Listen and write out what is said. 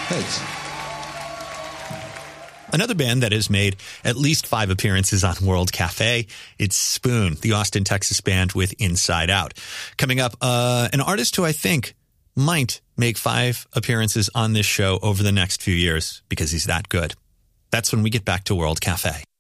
Thanks. Another band that has made at least 5 appearances on World Cafe, it's Spoon, the Austin, Texas band with Inside Out. Coming up, an artist who I think might make 5 appearances on this show over the next few years because he's that good. That's when we get back to World Cafe.